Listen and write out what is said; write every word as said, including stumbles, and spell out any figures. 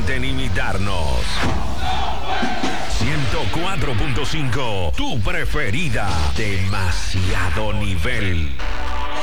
intenten imitarnos. ciento cuatro punto cinco, tu preferida. Demasiado nivel.